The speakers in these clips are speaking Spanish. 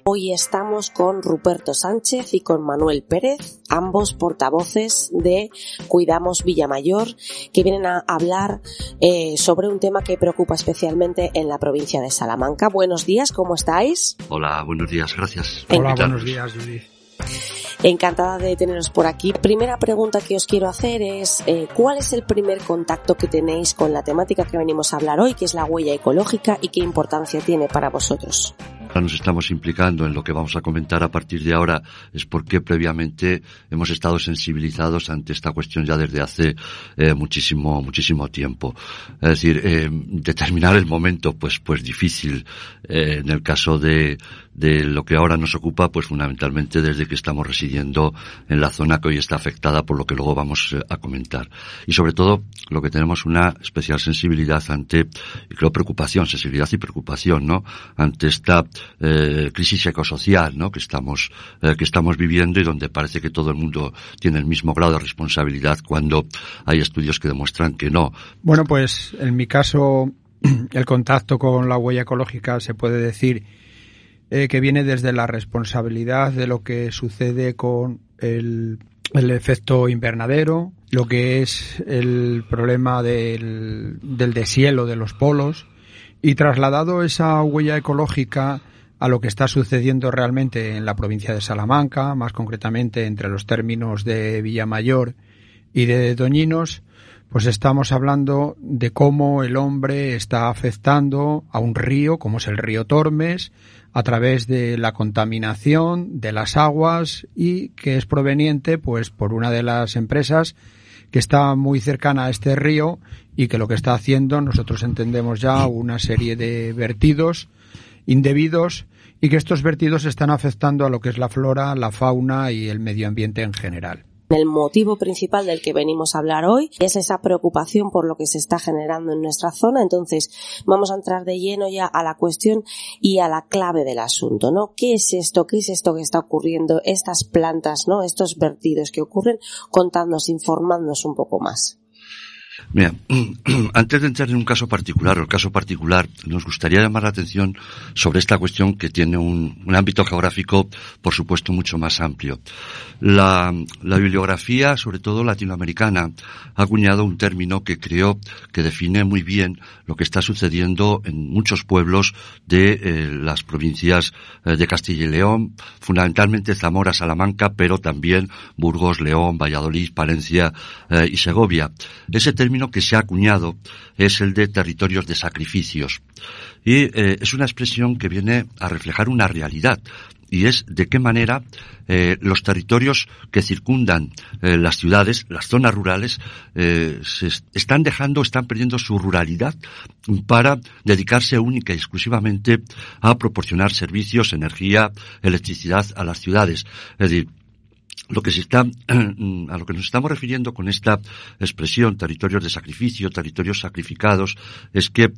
Hoy estamos con Ruperto Sánchez y con Manuel Pérez, ambos portavoces de Cuidamos Villamayor, que vienen a hablar sobre un tema que preocupa especialmente en la provincia de Salamanca. Buenos días, ¿cómo estáis? Hola, buenos días, gracias. Hola, buenos días, Judith. Encantada de teneros por aquí. Primera pregunta que os quiero hacer es ¿cuál es el primer contacto que tenéis con la temática que venimos a hablar hoy, que es la huella ecológica, y qué importancia tiene para vosotros? Nos estamos implicando en lo que vamos a comentar a partir de ahora es porque previamente hemos estado sensibilizados ante esta cuestión ya desde hace muchísimo tiempo. Es decir, determinar el momento pues difícil. En el caso de lo que ahora nos ocupa, pues fundamentalmente desde que estamos residiendo en la zona que hoy está afectada por lo que luego vamos a comentar. Y sobre todo lo que tenemos una especial sensibilidad ante, y creo sensibilidad y preocupación, ¿no? Ante esta crisis ecosocial, ¿no? que estamos viviendo, y donde parece que todo el mundo tiene el mismo grado de responsabilidad cuando hay estudios que demuestran que no. Bueno, pues en mi caso el contacto con la huella ecológica se puede decir que viene desde la responsabilidad de lo que sucede con el efecto invernadero, lo que es el problema del deshielo de los polos, y trasladado esa huella ecológica a lo que está sucediendo realmente en la provincia de Salamanca, más concretamente entre los términos de Villamayor y de Doñinos, pues estamos hablando de cómo el hombre está afectando a un río, como es el río Tormes, a través de la contaminación de las aguas, y que es proveniente pues por una de las empresas que está muy cercana a este río, y que lo que está haciendo, nosotros entendemos ya, una serie de vertidos indebidos, y que estos vertidos están afectando a lo que es la flora, la fauna y el medio ambiente en general. El motivo principal del que venimos a hablar hoy es esa preocupación por lo que se está generando en nuestra zona. Entonces vamos a entrar de lleno ya a la cuestión y a la clave del asunto, ¿no? ¿Qué es esto que está ocurriendo? Estas plantas, ¿no? Estos vertidos que ocurren, contadnos, informándonos un poco más. Mira, antes de entrar en un caso particular, nos gustaría llamar la atención sobre esta cuestión que tiene un ámbito geográfico, por supuesto, mucho más amplio. La bibliografía, sobre todo latinoamericana, ha acuñado un término que creo que define muy bien lo que está sucediendo en muchos pueblos de las provincias de Castilla y León, fundamentalmente Zamora, Salamanca, pero también Burgos, León, Valladolid, Palencia y Segovia. Ese término que se ha acuñado es el de territorios de sacrificios, y es una expresión que viene a reflejar una realidad, y es de qué manera los territorios que circundan las ciudades, las zonas rurales, están perdiendo su ruralidad para dedicarse única y exclusivamente a proporcionar servicios, energía, electricidad a las ciudades. Es decir, a lo que nos estamos refiriendo con esta expresión, territorios de sacrificio, territorios sacrificados, es que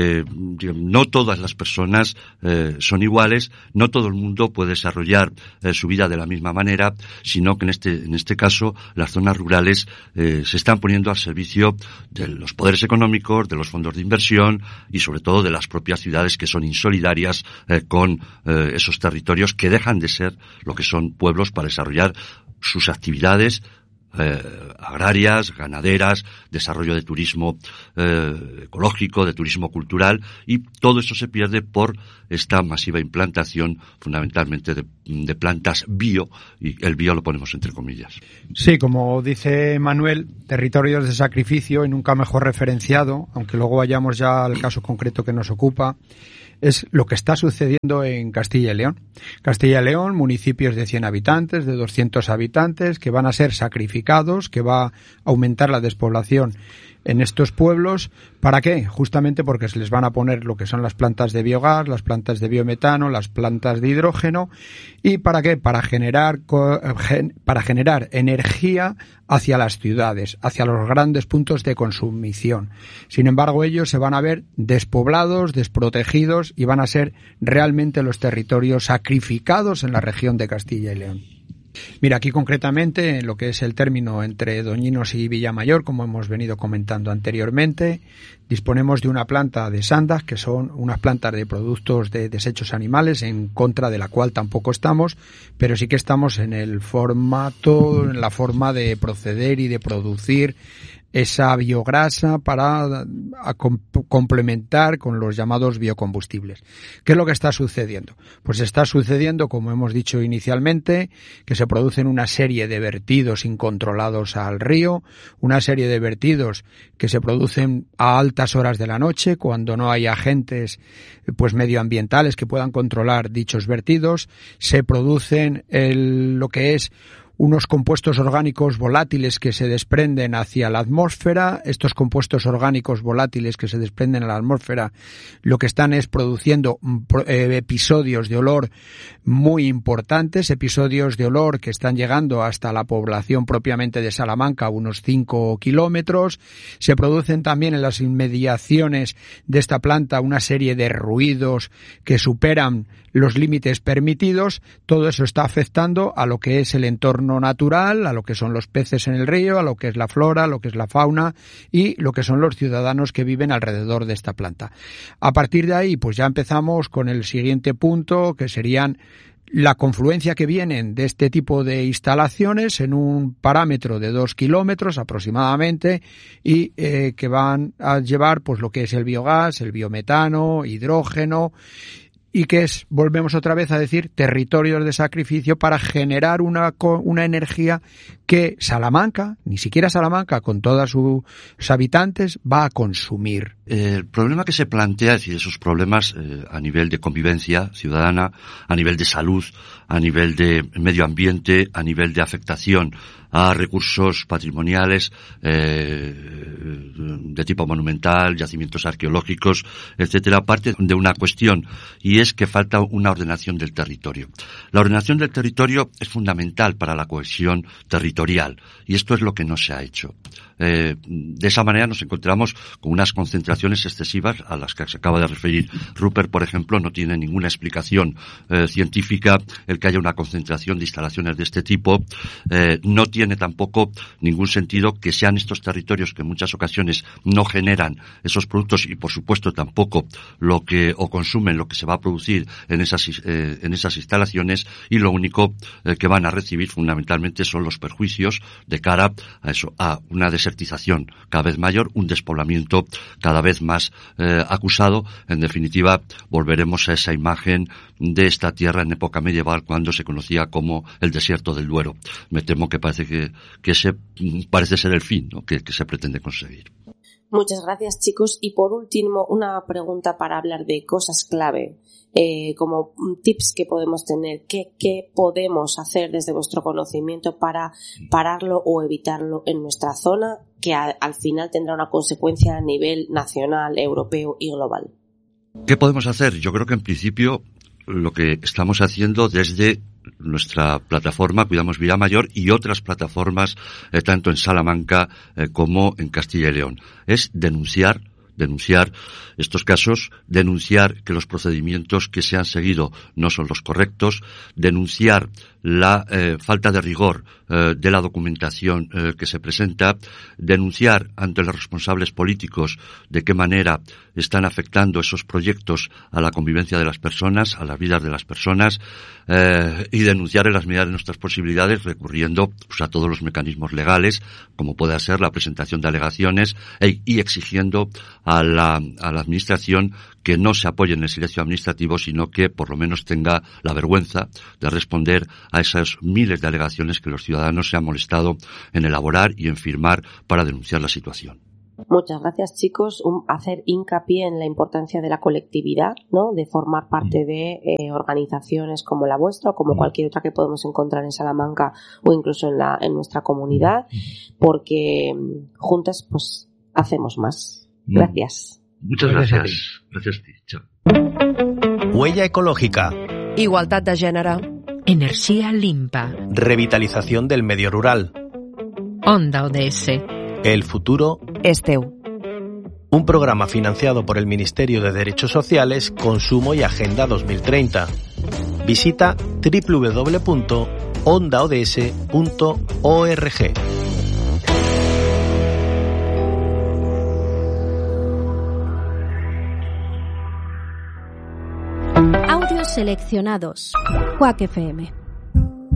no todas las personas son iguales, no todo el mundo puede desarrollar su vida de la misma manera, sino que en este caso las zonas rurales se están poniendo al servicio de los poderes económicos, de los fondos de inversión y sobre todo de las propias ciudades, que son insolidarias con esos territorios que dejan de ser lo que son pueblos para desarrollar sus actividades agrarias, ganaderas, desarrollo de turismo ecológico, de turismo cultural, y todo eso se pierde por esta masiva implantación fundamentalmente de plantas bio, y el bio lo ponemos entre comillas. Sí, como dice Manuel, territorios de sacrificio, y nunca mejor referenciado, aunque luego vayamos ya al caso concreto que nos ocupa. Es lo que está sucediendo en Castilla y León. Castilla y León, municipios de 100 habitantes, de 200 habitantes, que van a ser sacrificados, que va a aumentar la despoblación en estos pueblos. ¿Para qué? Justamente porque se les van a poner lo que son las plantas de biogás, las plantas de biometano, las plantas de hidrógeno. ¿Y para qué? Para generar energía hacia las ciudades, hacia los grandes puntos de consumición. Sin embargo, ellos se van a ver despoblados, desprotegidos, y van a ser realmente los territorios sacrificados en la región de Castilla y León. Mira, aquí concretamente, en lo que es el término entre Doñinos y Villamayor, como hemos venido comentando anteriormente, disponemos de una planta de sandas, que son unas plantas de productos de desechos animales, en contra de la cual tampoco estamos, pero sí que estamos en el formato, en la forma de proceder y de producir esa biograsa para complementar con los llamados biocombustibles. ¿Qué es lo que está sucediendo? Pues está sucediendo, como hemos dicho inicialmente, que se producen una serie de vertidos incontrolados al río, una serie de vertidos que se producen a altas horas de la noche, cuando no hay agentes pues medioambientales que puedan controlar dichos vertidos. Se producen lo que es unos compuestos orgánicos volátiles que se desprenden hacia la atmósfera. Estos compuestos orgánicos volátiles que se desprenden a la atmósfera lo que están es produciendo episodios de olor muy importantes, episodios de olor que están llegando hasta la población propiamente de Salamanca, unos 5 kilómetros. Se producen también en las inmediaciones de esta planta una serie de ruidos que superan los límites permitidos. Todo eso está afectando a lo que es el entorno natural, a lo que son los peces en el río, a lo que es la flora, a lo que es la fauna y lo que son los ciudadanos que viven alrededor de esta planta. A partir de ahí, pues ya empezamos con el siguiente punto, que serían la confluencia que vienen de este tipo de instalaciones en un parámetro de 2 kilómetros aproximadamente y que van a llevar pues lo que es el biogás, el biometano, hidrógeno, y que es, volvemos otra vez a decir, territorios de sacrificio para generar una energía que Salamanca, ni siquiera Salamanca con todos sus habitantes, va a consumir. El problema que se plantea, es decir, esos problemas a nivel de convivencia ciudadana, a nivel de salud, a nivel de medio ambiente, a nivel de afectación a recursos patrimoniales de tipo monumental, yacimientos arqueológicos, etcétera, parte de una cuestión, y es que falta una ordenación del territorio. La ordenación del territorio es fundamental para la cohesión territorial, y esto es lo que no se ha hecho. De esa manera nos encontramos con unas concentraciones excesivas a las que se acaba de referir Rupert, por ejemplo. No tiene ninguna explicación científica el que haya una concentración de instalaciones de este tipo. No tiene tampoco ningún sentido que sean estos territorios que en muchas ocasiones no generan esos productos y por supuesto tampoco consumen lo que se va a producir en esas instalaciones, y lo único que van a recibir fundamentalmente son los perjuicios de cara a una desertización cada vez mayor, un despoblamiento cada vez más acusado. En definitiva, volveremos a esa imagen de esta tierra en época medieval cuando se conocía como el desierto del Duero. Me temo que parece que ese parece ser el fin, ¿no?, que se pretende conseguir. Muchas gracias, chicos. Y por último, una pregunta para hablar de cosas clave, como tips que podemos tener. ¿Qué podemos hacer desde vuestro conocimiento para pararlo o evitarlo en nuestra zona, que al final tendrá una consecuencia a nivel nacional, europeo y global? ¿Qué podemos hacer? Yo creo que en principio lo que estamos haciendo desde nuestra plataforma Cuidamos Villamayor y otras plataformas, tanto en Salamanca como en Castilla y León, es denunciar estos casos, denunciar que los procedimientos que se han seguido no son los correctos, denunciar la falta de rigor de la documentación que se presenta, denunciar ante los responsables políticos de qué manera están afectando esos proyectos a la convivencia de las personas, a las vidas de las personas, y denunciar en las medidas de nuestras posibilidades recurriendo pues, a todos los mecanismos legales, como pueda ser la presentación de alegaciones y exigiendo a la administración que no se apoye en el silencio administrativo, sino que por lo menos tenga la vergüenza de responder a esas miles de alegaciones que los ciudadanos se han molestado en elaborar y en firmar para denunciar la situación. Muchas gracias, chicos. Hacer hincapié en la importancia de la colectividad, ¿no?, de formar parte de organizaciones como la vuestra o como cualquier otra que podemos encontrar en Salamanca o incluso en nuestra comunidad, porque juntas pues hacemos más. Gracias. Muchas gracias. Gracias a ti. Chao. Huella ecológica. Igualtat de gènere. Energía limpa. Revitalización del medio rural. Onda ODS. El futuro És teu. Un programa financiado por el Ministerio de Derechos Sociales, Consumo y Agenda 2030. Visita www.ods.es. ondaods.org. Audios seleccionados. Quack FM.